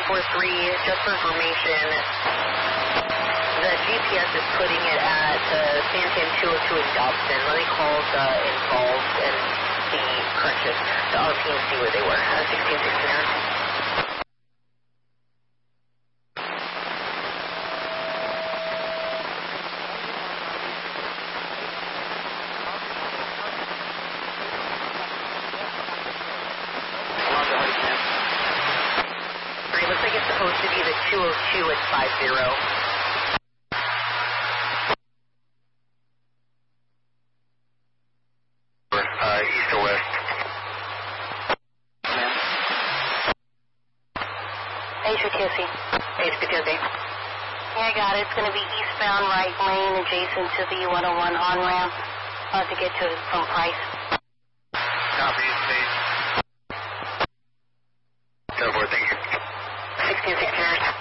just for information, the GPS is putting it at Santan 202 in Dobson. Let me call the involved and the crunches, the RP and see where they were. 1669. Looks like it's supposed to be the 202 at 50. East or west? HPTSC. HPTSC. Yeah, I got it. It's going to be eastbound right lane adjacent to the 101 on-ramp to get to it from Price. Copy, space. 10-4, thank you. 1669.